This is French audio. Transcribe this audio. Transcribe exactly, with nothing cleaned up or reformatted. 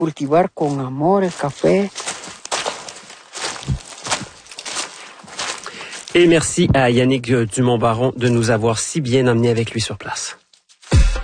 cultivar con amor el café. Et merci à Yannick Dumont-Baron de nous avoir si bien emmenés avec lui sur place.